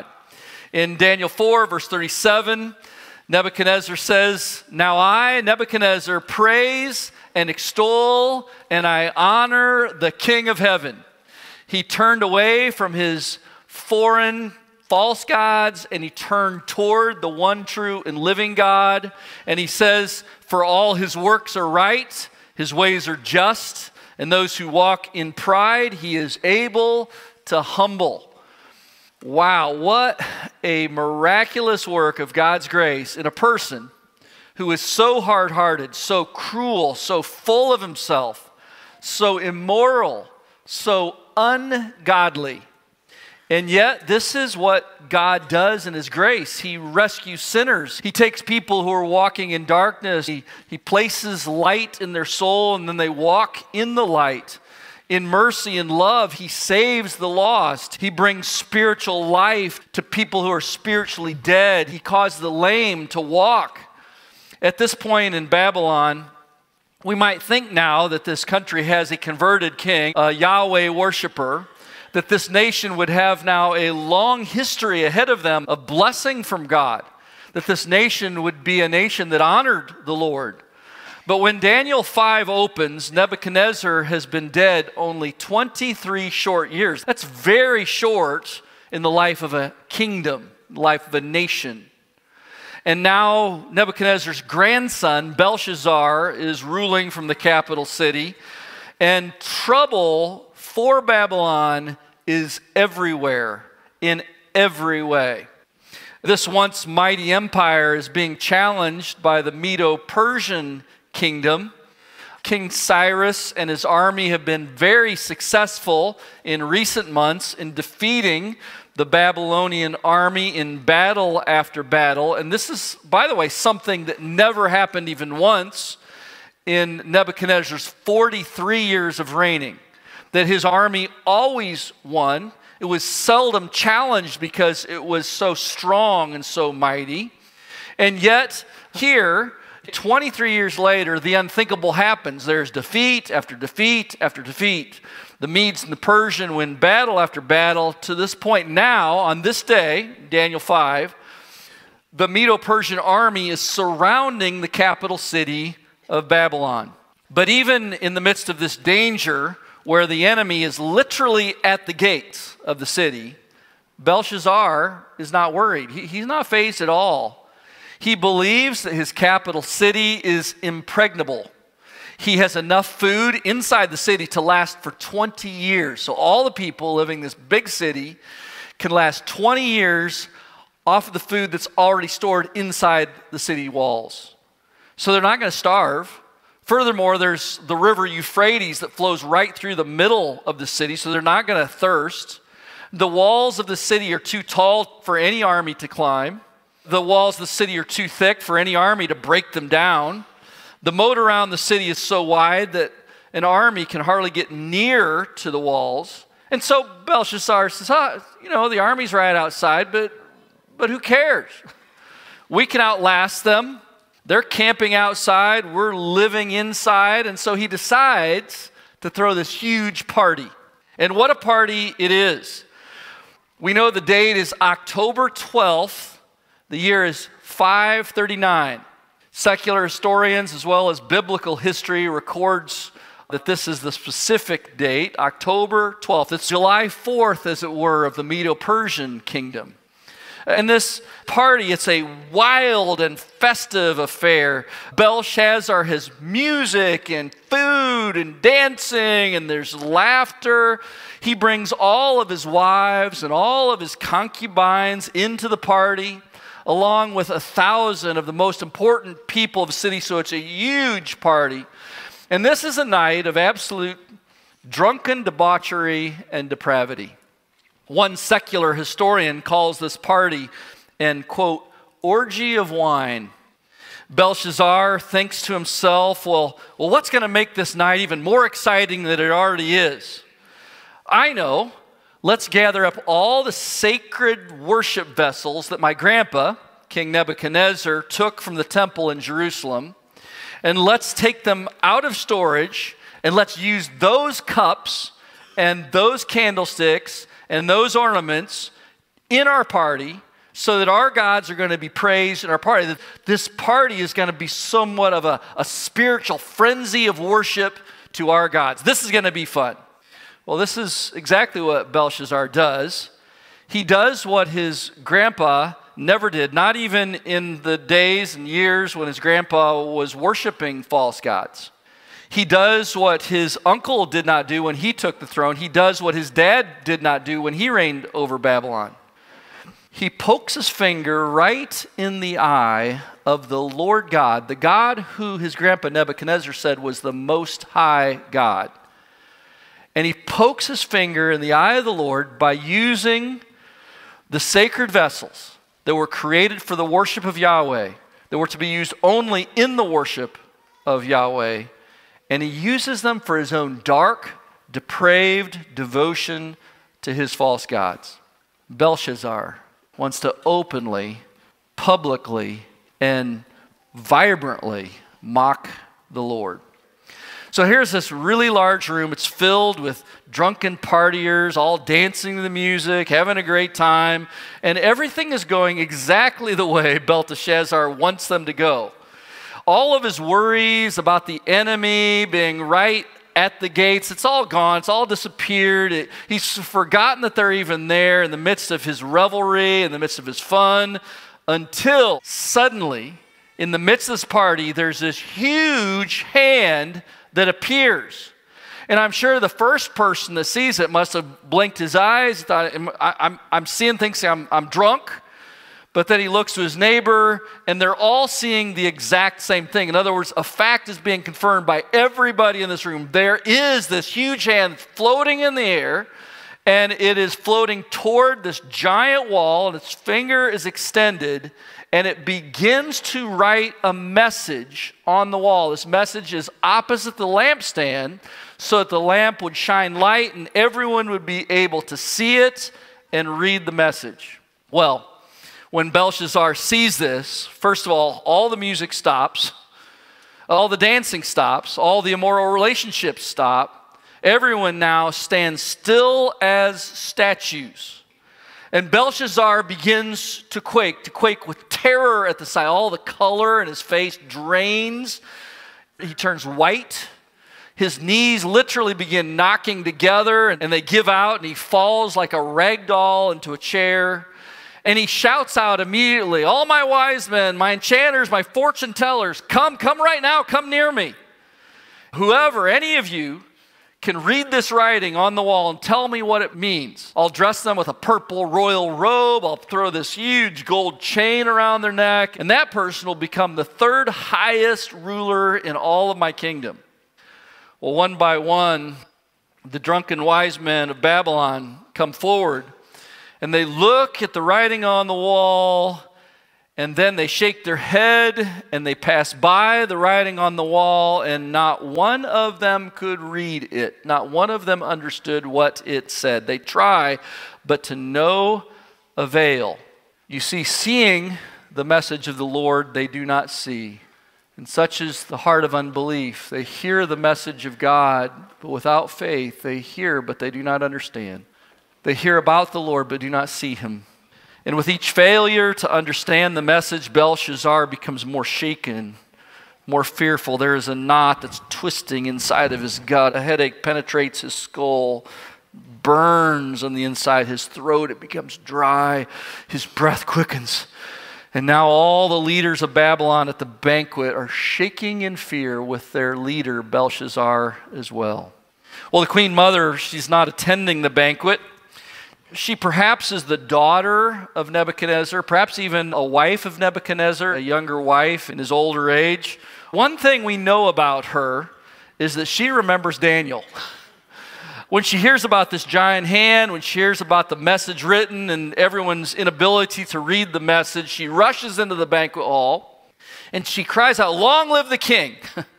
In Daniel four, verse thirty-seven, Nebuchadnezzar says, "Now I, Nebuchadnezzar, praise and extol and I honor the King of heaven. He turned away from his foreign false gods and he turned toward the one true and living God. And he says, for all his works are right, his ways are just, and those who walk in pride, he is able to humble." Wow, what a miraculous work of God's grace in a person who is so hard-hearted, so cruel, so full of himself, so immoral, so ungodly. And yet, this is what God does in His grace. He rescues sinners. He takes people who are walking in darkness. He, he places light in their soul, and then they walk in the light. In mercy and love, He saves the lost. He brings spiritual life to people who are spiritually dead. He caused the lame to walk. At this point in Babylon, we might think now that this country has a converted king, a Yahweh worshiper, that this nation would have now a long history ahead of them of blessing from God, that this nation would be a nation that honored the Lord. But when Daniel five opens, Nebuchadnezzar has been dead only twenty-three short years. That's very short in the life of a kingdom, life of a nation. And now Nebuchadnezzar's grandson, Belshazzar, is ruling from the capital city, and trouble for Babylon is everywhere, in every way. This once mighty empire is being challenged by the Medo-Persian kingdom. King Cyrus and his army have been very successful in recent months in defeating the Babylonian army in battle after battle. And this is, by the way, something that never happened even once in Nebuchadnezzar's forty-three years of reigning, that his army always won. It was seldom challenged because it was so strong and so mighty. And yet, here, twenty-three years later, the unthinkable happens. There's defeat after defeat after defeat. The Medes and the Persian win battle after battle. To this point now, on this day, Daniel five, the Medo-Persian army is surrounding the capital city of Babylon. But even in the midst of this danger, where the enemy is literally at the gates of the city, Belshazzar is not worried. He, he's not fazed at all. He believes that his capital city is impregnable. He has enough food inside the city to last for twenty years. So all the people living in this big city can last twenty years off of the food that's already stored inside the city walls. So they're not going to starve. Furthermore, there's the river Euphrates that flows right through the middle of the city, so they're not going to thirst. The walls of the city are too tall for any army to climb. The walls of the city are too thick for any army to break them down. The moat around the city is so wide that an army can hardly get near to the walls. And so Belshazzar says, oh, you know, the army's right outside, but, but who cares? We can outlast them. They're camping outside. We're living inside. And so he decides to throw this huge party. And what a party it is. We know the date is October twelfth. The year is five thirty-nine. Secular historians as well as biblical history records that this is the specific date, October twelfth. It's July fourth, as it were, of the Medo-Persian kingdom. And this party, it's a wild and festive affair. Belshazzar has music and food and dancing, and there's laughter. He brings all of his wives and all of his concubines into the party, along with a thousand of the most important people of the city. So it's a huge party. And this is a night of absolute drunken debauchery and depravity. One secular historian calls this party an, quote, orgy of wine. Belshazzar thinks to himself, well, well what's going to make this night even more exciting than it already is? I know. Let's gather up all the sacred worship vessels that my grandpa, King Nebuchadnezzar, took from the temple in Jerusalem, and let's take them out of storage, and let's use those cups and those candlesticks and those ornaments in our party so that our gods are going to be praised in our party. This party is going to be somewhat of a, a spiritual frenzy of worship to our gods. This is going to be fun. Well, this is exactly what Belshazzar does. He does what his grandpa never did, not even in the days and years when his grandpa was worshiping false gods. He does what his uncle did not do when he took the throne. He does what his dad did not do when he reigned over Babylon. He pokes his finger right in the eye of the Lord God, the God who his grandpa Nebuchadnezzar said was the Most High God. And he pokes his finger in the eye of the Lord by using the sacred vessels that were created for the worship of Yahweh, that were to be used only in the worship of Yahweh. And he uses them for his own dark, depraved devotion to his false gods. Belshazzar wants to openly, publicly, and vibrantly mock the Lord. So here's this really large room. It's filled with drunken partiers, all dancing to the music, having a great time, and everything is going exactly the way Belteshazzar wants them to go. All of his worries about the enemy being right at the gates, it's all gone. It's all disappeared. It, he's forgotten that they're even there in the midst of his revelry, in the midst of his fun, until suddenly, in the midst of this party, there's this huge hand that appears. And I'm sure the first person that sees it must have blinked his eyes, thought, I, I'm, I'm seeing things, I'm, I'm drunk. But then he looks to his neighbor, and they're all seeing the exact same thing. In other words, a fact is being confirmed by everybody in this room. There is this huge hand floating in the air, and it is floating toward this giant wall, and its finger is extended, and it begins to write a message on the wall. This message is opposite the lampstand, so that the lamp would shine light, and everyone would be able to see it and read the message. Well, when Belshazzar sees this, first of all, all the music stops, all the dancing stops, all the immoral relationships stop. Everyone now stands still as statues. And Belshazzar begins to quake, to quake with terror at the sight. All the color in his face drains. He turns white. His knees literally begin knocking together, and they give out, and he falls like a rag doll into a chair. And he shouts out immediately, all my wise men, my enchanters, my fortune tellers, come, come right now, come near me. Whoever, any of you, can read this writing on the wall and tell me what it means. I'll dress them with a purple royal robe. I'll throw this huge gold chain around their neck, and that person will become the third highest ruler in all of my kingdom. Well, one by one, the drunken wise men of Babylon come forward, and they look at the writing on the wall, and then they shake their head, and they pass by the writing on the wall, and not one of them could read it. Not one of them understood what it said. They try, but to no avail. You see, seeing the message of the Lord, they do not see. And such is the heart of unbelief. They hear the message of God, but without faith, they hear, but they do not understand. They hear about the Lord, but do not see him. And with each failure to understand the message, Belshazzar becomes more shaken, more fearful. There is a knot that's twisting inside of his gut. A headache penetrates his skull, burns on the inside his throat. It becomes dry. His breath quickens. And now all the leaders of Babylon at the banquet are shaking in fear with their leader, Belshazzar, as well. Well, the queen mother, she's not attending the banquet. She perhaps is the daughter of Nebuchadnezzar, perhaps even a wife of Nebuchadnezzar, a younger wife in his older age. One thing we know about her is that she remembers Daniel. When she hears about this giant hand, when she hears about the message written and everyone's inability to read the message, she rushes into the banquet hall and she cries out, "Long live the king!"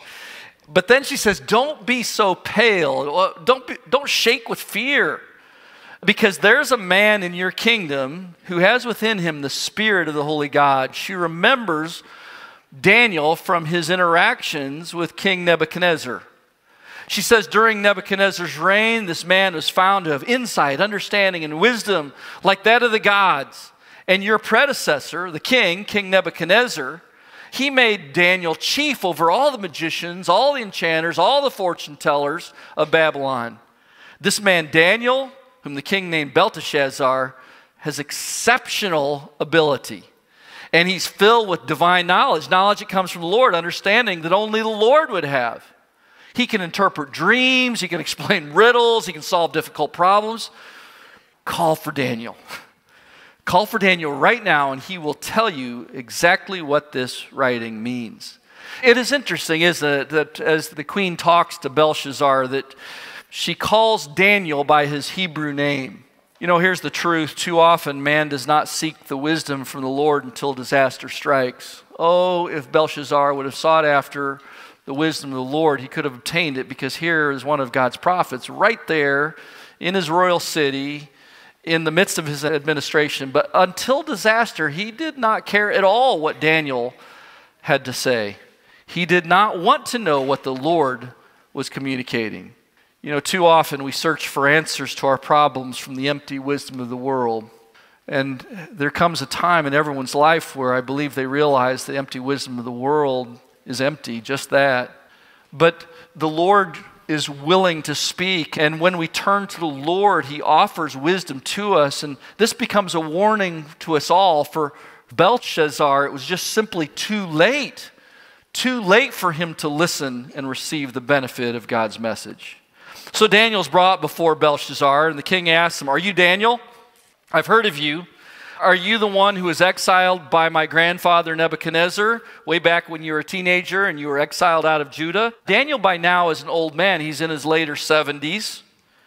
But then she says, "Don't be so pale. Don't be, don't shake with fear. Because there's a man in your kingdom who has within him the spirit of the holy God." She remembers Daniel from his interactions with King Nebuchadnezzar. She says, during Nebuchadnezzar's reign, this man was found to have insight, understanding, and wisdom like that of the gods. And your predecessor, the king, King Nebuchadnezzar, he made Daniel chief over all the magicians, all the enchanters, all the fortune tellers of Babylon. This man, Daniel, whom the king named Belteshazzar, has exceptional ability. And he's filled with divine knowledge, knowledge that comes from the Lord, understanding that only the Lord would have. He can interpret dreams, he can explain riddles, he can solve difficult problems. Call for Daniel. Call for Daniel right now, and he will tell you exactly what this writing means. It is interesting, isn't it, that as the queen talks to Belshazzar, that she calls Daniel by his Hebrew name. You know, here's the truth. Too often, man does not seek the wisdom from the Lord until disaster strikes. Oh, if Belshazzar would have sought after the wisdom of the Lord, he could have obtained it, because here is one of God's prophets right there in his royal city, in the midst of his administration. But until disaster, he did not care at all what Daniel had to say. He did not want to know what the Lord was communicating. You know, too often we search for answers to our problems from the empty wisdom of the world. And there comes a time in everyone's life where I believe they realize the empty wisdom of the world is empty, just that. But the Lord is willing to speak, and when we turn to the Lord, he offers wisdom to us, and this becomes a warning to us all. For Belshazzar, it was just simply too late, too late for him to listen and receive the benefit of God's message. So Daniel's brought before Belshazzar, and the king asks him, "Are you Daniel? I've heard of you. Are you the one who was exiled by my grandfather Nebuchadnezzar way back when you were a teenager and you were exiled out of Judah?" Daniel by now is an old man. He's in his later seventies.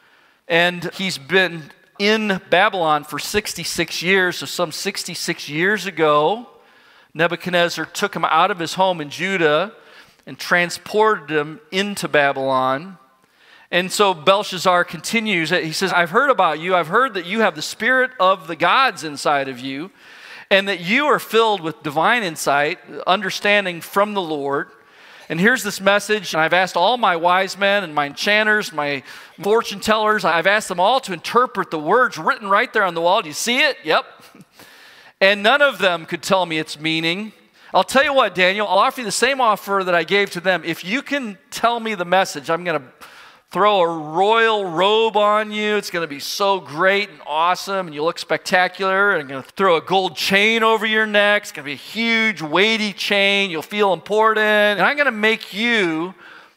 And he's been in Babylon for sixty-six years. So some sixty-six years ago, Nebuchadnezzar took him out of his home in Judah and transported him into Babylon. And so Belshazzar continues. He says, "I've heard about you. I've heard that you have the spirit of the gods inside of you, and that you are filled with divine insight, understanding from the Lord. And here's this message. And I've asked all my wise men and my enchanters, my fortune tellers, I've asked them all to interpret the words written right there on the wall. Do you see it? Yep. And none of them could tell me its meaning. I'll tell you what, Daniel, I'll offer you the same offer that I gave to them. If you can tell me the message, I'm going to throw a royal robe on you. It's going to be so great and awesome, and you look spectacular. And I'm going to throw a gold chain over your neck. It's going to be a huge, weighty chain. You'll feel important. And I'm going to make you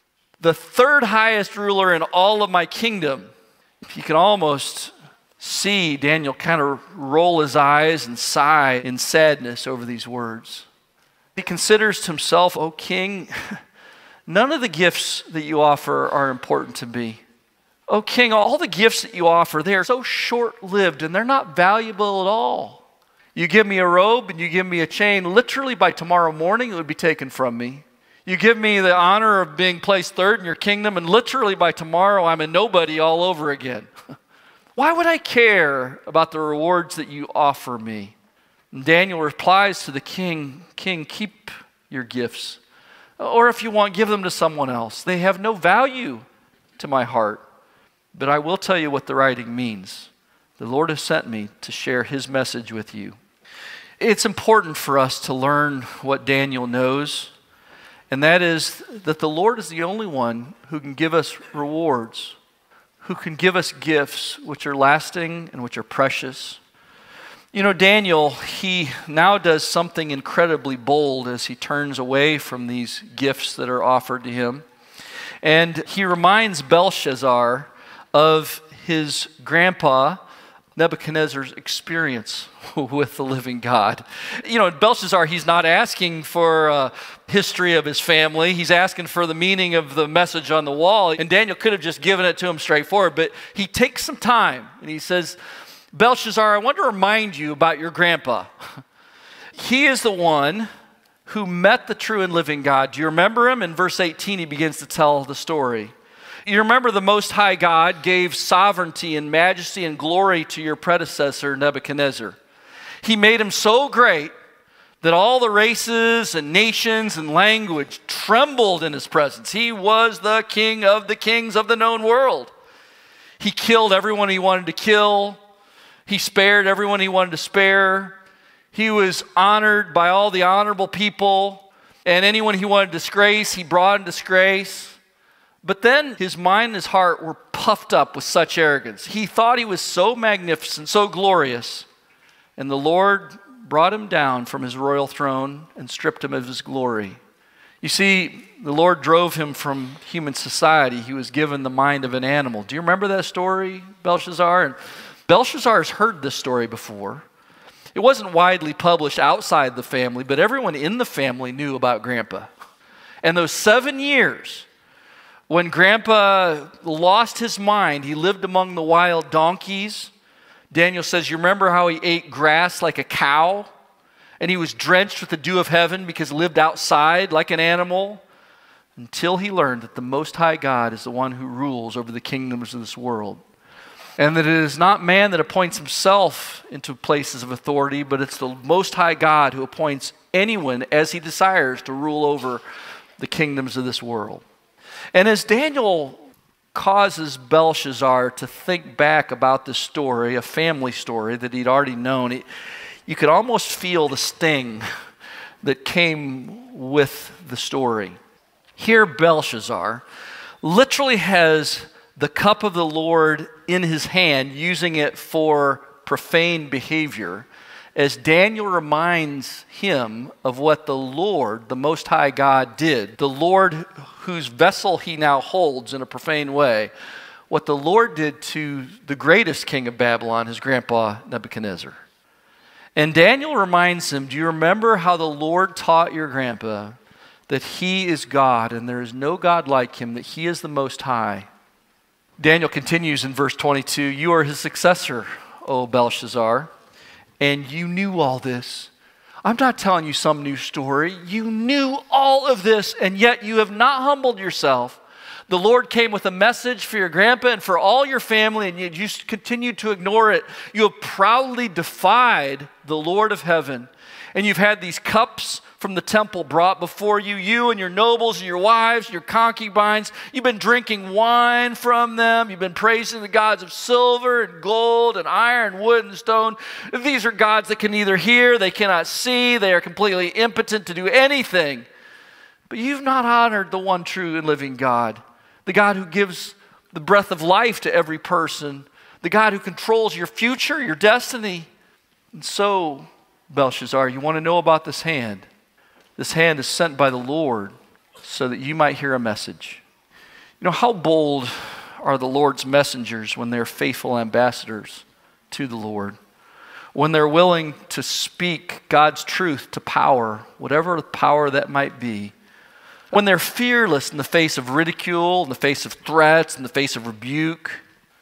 the third highest ruler in all of my kingdom. You can almost see Daniel kind of roll his eyes and sigh in sadness over these words. He considers to himself, "O king, none of the gifts that you offer are important to me. O king, all the gifts that you offer, they are so short-lived and they're not valuable at all. You give me a robe and you give me a chain, literally by tomorrow morning it would be taken from me. You give me the honor of being placed third in your kingdom, and literally by tomorrow I'm a nobody all over again. Why would I care about the rewards that you offer me?" And Daniel replies to the king, "King, keep your gifts. Or if you want, give them to someone else. They have no value to my heart. But I will tell you what the writing means. The Lord has sent me to share his message with you." It's important for us to learn what Daniel knows, and that is that the Lord is the only one who can give us rewards, who can give us gifts which are lasting and which are precious. You know, Daniel, he now does something incredibly bold as he turns away from these gifts that are offered to him. And he reminds Belshazzar of his grandpa Nebuchadnezzar's experience with the living God. You know, Belshazzar, he's not asking for a history of his family. He's asking for the meaning of the message on the wall. And Daniel could have just given it to him straightforward, but he takes some time and he says, "Belshazzar, I want to remind you about your grandpa. He is the one who met the true and living God." Do you remember him? In verse eighteen, he begins to tell the story. You remember the Most High God gave sovereignty and majesty and glory to your predecessor, Nebuchadnezzar. He made him so great that all the races and nations and language trembled in his presence. He was the king of the kings of the known world. He killed everyone he wanted to kill. He spared everyone he wanted to spare. He was honored by all the honorable people, and anyone he wanted to disgrace, he brought in disgrace. But then his mind and his heart were puffed up with such arrogance. He thought he was so magnificent, so glorious, and the Lord brought him down from his royal throne and stripped him of his glory. You see, the Lord drove him from human society. He was given the mind of an animal. Do you remember that story, Belshazzar? And Belshazzar has heard this story before. It wasn't widely published outside the family, but everyone in the family knew about Grandpa. And those seven years, when Grandpa lost his mind, he lived among the wild donkeys. Daniel says, you remember how he ate grass like a cow? And he was drenched with the dew of heaven because he lived outside like an animal, until he learned that the Most High God is the one who rules over the kingdoms of this world. And that it is not man that appoints himself into places of authority, but it's the Most High God who appoints anyone as he desires to rule over the kingdoms of this world. And as Daniel causes Belshazzar to think back about this story, a family story that he'd already known, it, you could almost feel the sting that came with the story. Here Belshazzar literally has the cup of the Lord in his hand, using it for profane behavior, as Daniel reminds him of what the Lord, the Most High God, did. The Lord whose vessel he now holds in a profane way, what the Lord did to the greatest king of Babylon, his grandpa Nebuchadnezzar. And Daniel reminds him, do you remember how the Lord taught your grandpa that he is God and there is no God like him, that he is the Most High? Daniel continues in verse twenty-two, you are his successor, O Belshazzar, and you knew all this. I'm not telling you some new story. You knew all of this, and yet you have not humbled yourself. The Lord came with a message for your grandpa and for all your family, and yet you continued to ignore it. You have proudly defied the Lord of heaven, and you've had these cups from the temple brought before you, you and your nobles and your wives, your concubines. You've been drinking wine from them. You've been praising the gods of silver and gold and iron, wood and stone. These are gods that can neither hear, they cannot see, they are completely impotent to do anything. But you've not honored the one true and living God, the God who gives the breath of life to every person, the God who controls your future, your destiny. And so, Belshazzar, you want to know about this hand? This hand is sent by the Lord so that you might hear a message. You know, how bold are the Lord's messengers when they're faithful ambassadors to the Lord? When they're willing to speak God's truth to power, whatever power that might be. When they're fearless in the face of ridicule, in the face of threats, in the face of rebuke.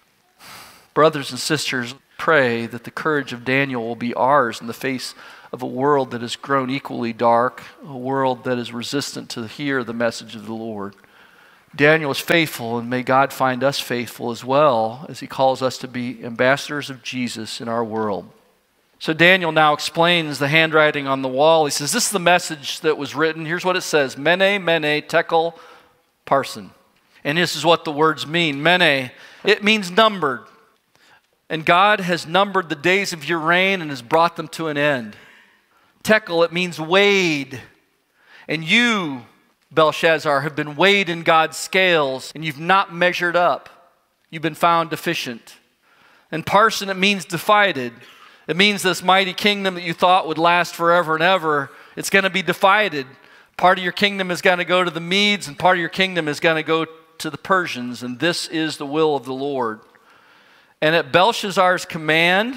Brothers and sisters, pray that the courage of Daniel will be ours in the face of a world that has grown equally dark, a world that is resistant to hear the message of the Lord. Daniel is faithful, and may God find us faithful as well as he calls us to be ambassadors of Jesus in our world. So Daniel now explains the handwriting on the wall. He says, this is the message that was written. Here's what it says, Mene, Mene, Tekel, Parsin. And this is what the words mean. Mene, it means numbered. And God has numbered the days of your reign and has brought them to an end. Tekel, it means weighed. And you, Belshazzar, have been weighed in God's scales, and you've not measured up. You've been found deficient. And Parsin, it means divided. It means this mighty kingdom that you thought would last forever and ever, it's going to be divided. Part of your kingdom is going to go to the Medes, and part of your kingdom is going to go to the Persians, and this is the will of the Lord. And at Belshazzar's command,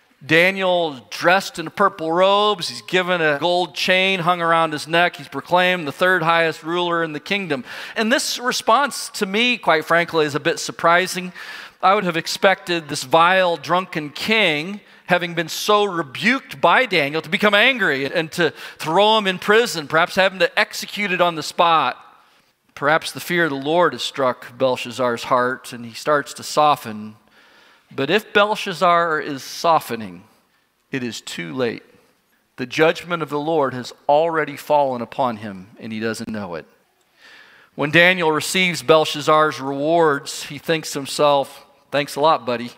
Daniel dressed in purple robes. He's given a gold chain hung around his neck. He's proclaimed the third highest ruler in the kingdom. And this response to me, quite frankly, is a bit surprising. I would have expected this vile, drunken king, having been so rebuked by Daniel, to become angry and to throw him in prison, perhaps have him to execute it on the spot. Perhaps the fear of the Lord has struck Belshazzar's heart and he starts to soften. But if Belshazzar is softening, it is too late. The judgment of the Lord has already fallen upon him, and he doesn't know it. When Daniel receives Belshazzar's rewards, he thinks to himself, thanks a lot, buddy,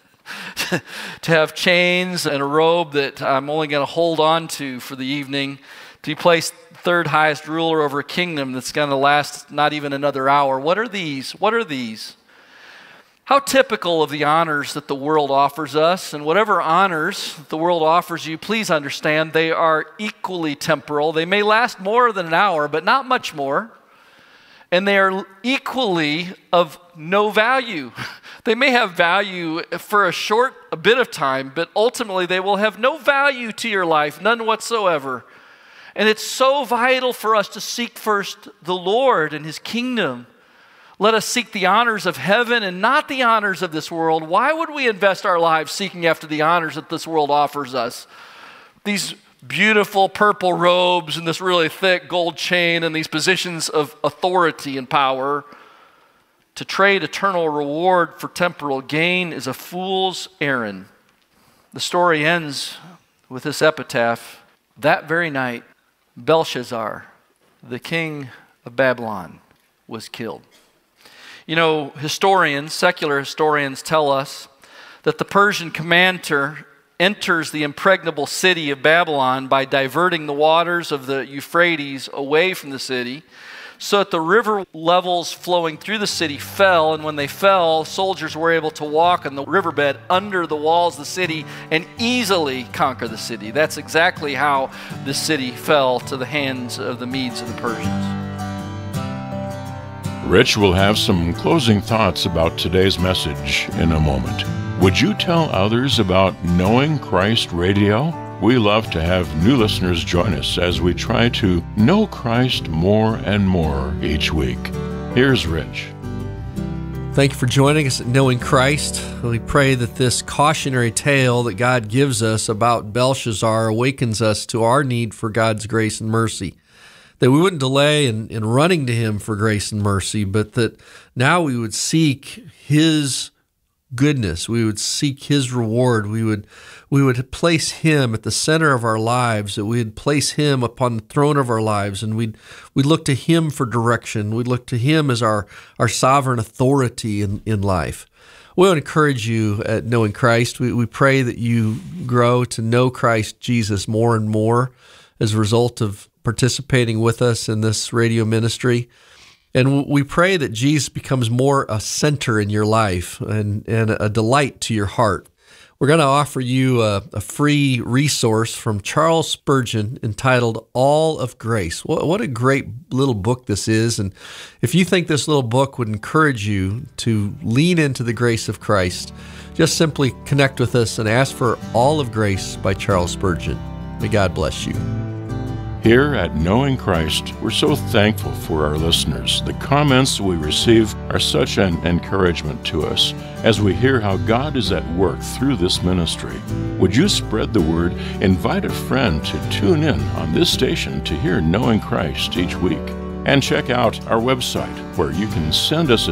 to have chains and a robe that I'm only going to hold on to for the evening, to be placed third highest ruler over a kingdom that's going to last not even another hour. What are these? What are these? How typical of the honors that the world offers us, and whatever honors the world offers you, please understand they are equally temporal. They may last more than an hour, but not much more. And they are equally of no value. They may have value for a short a bit of time, but ultimately they will have no value to your life, none whatsoever. And it's so vital for us to seek first the Lord and his kingdom. Let us seek the honors of heaven and not the honors of this world. Why would we invest our lives seeking after the honors that this world offers us? These beautiful purple robes and this really thick gold chain and these positions of authority and power. To trade eternal reward for temporal gain is a fool's errand. The story ends with this epitaph. That very night, Belshazzar, the king of Babylon, was killed. You know, historians, secular historians tell us that the Persian commander enters the impregnable city of Babylon by diverting the waters of the Euphrates away from the city, so that the river levels flowing through the city fell, and when they fell, soldiers were able to walk on the riverbed under the walls of the city and easily conquer the city. That's exactly how the city fell to the hands of the Medes and the Persians. Rich will have some closing thoughts about today's message in a moment. Would you tell others about Knowing Christ Radio? We love to have new listeners join us as we try to know Christ more and more each week. Here's Rich. Thank you for joining us at Knowing Christ. We pray that this cautionary tale that God gives us about Belshazzar awakens us to our need for God's grace and mercy. That we wouldn't delay in, in running to him for grace and mercy, but that now we would seek his goodness. We would seek his reward. We would we would place him at the center of our lives, that we'd place him upon the throne of our lives, and we'd we'd look to him for direction. We'd look to him as our, our sovereign authority in, in life. We want to encourage you at Knowing Christ. We, we pray that you grow to know Christ Jesus more and more as a result of participating with us in this radio ministry. And we pray that Jesus becomes more a center in your life and, and a delight to your heart. We're going to offer you a, a free resource from Charles Spurgeon entitled All of Grace. What, what a great little book this is. And if you think this little book would encourage you to lean into the grace of Christ, just simply connect with us and ask for All of Grace by Charles Spurgeon. May God bless you. Here at Knowing Christ, we're so thankful for our listeners. The comments we receive are such an encouragement to us as we hear how God is at work through this ministry. Would you spread the word? Invite a friend to tune in on this station to hear Knowing Christ each week. And check out our website where you can send us a